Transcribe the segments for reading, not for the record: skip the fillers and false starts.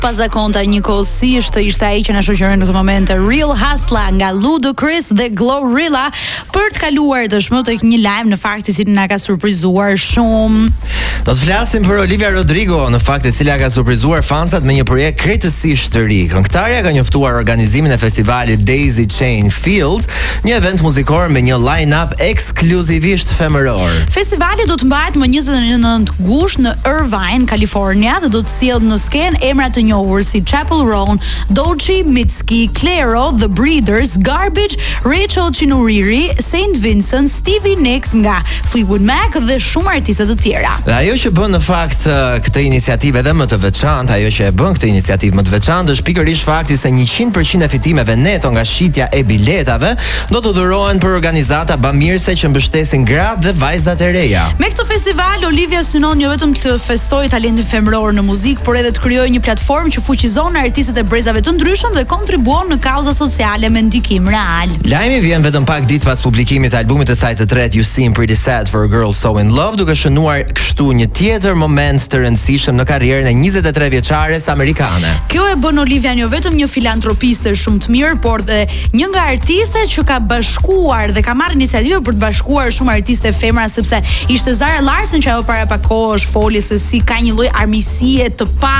pazakonta njëkohësisht ishte ai që na shoqëron në këtë moment Real Hustla nga Ludacris dhe Glorilla për të kaluar dashmë tek një lajm në fakt i cili na ka surprizuar shumë. Do të flasim për Olivia Rodrigo, në fakt e cila ka surprizuar fansat me një projekt krejtësisht të ri. Këngëtarja ka njoftuar organizimin e festivalit Daisy Chain Fields, një event muzikor me një line-up ekskluzivisht femëror. Festivali do të mbahet më 29 gusht në Irvine, Kalifornia dhe do të sjellë në skenë emra të njohur si Chappell Roan, Doechii, Mitski, Clairo, The Breeders, Garbage, Rachel Chinuriri, St. Vincent, Stevie Nicks nga Fleetwood Mac dhe shumë artistë të tjera. Dhe ajo që bën në fakt këtë iniciativë edhe më të veçantë, ajo që e bën këtë iniciativë më të veçantë është pikërisht fakti se 100% e fitimeve neto nga shitja e biletave do të dhurohen për organizata bamirëse që mbështesin gratë dhe vajzat e reja. Me këtë festival Olivia synon jo vetëm të festojë talentin femëror në muzikë, por edhe të krijojë një platformë që fuqizon artistët e brezave të ndryshëm dhe kontribuon në kauza sociale me ndikim real. Lajmi vjen vetëm pak ditë pas publikimit të albumit të saj të tretë You Seem Pretty Sad for a Girl So in Love, duke shënuar kështu një tjetër moment të rëndësishëm në karrierën e 23 vjeçares amerikane. Kjo e bën Olivia jo vetëm një filantropiste shumë të mirë, por dhe një nga artistet që ka bashkuar dhe ka marrë iniciativë për të bashkuar shumë artiste femra, sepse ishte Zara Larsson që ajo para pak kohësh foli se si ka një lloj armiqësie të pa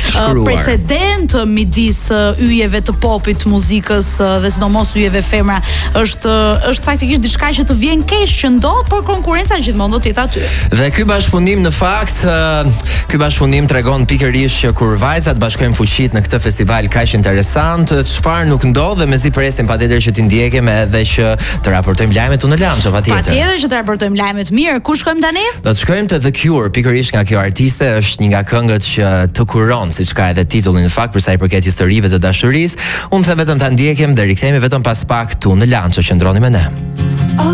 precedent midis yjeve të popit, muzikës dhe sidomos yjeve femra. Është faktikisht diçka që të vjen keq që ndodh, por konkurenca gjithmonë do të jetë aty. Dhe ky bashkëpunim në fakt, ky bashkëpunim tregon pikërisht që kur vajzat bashkojnë fuqitë në këtë festival kaq interesant, çfarë nuk ndodh dhe mezi presim patjetër që t'i ndjekim edhe që të raportojmë lajmet unë Lamço patjetër. Patjetër që të raportojmë lajme të mirë. Ku shkojmë tani? Do të shkojmë te The Cure, pikërisht nga kjo artiste, është një nga këngët që të kuron, siç ka edhe titullin në fakt për sa i përket historive të dashurisë. Unë them vetëm ta ndjekim dhe rikthehemi vetëm pas pak tu në Lamço, qëndroni me ne.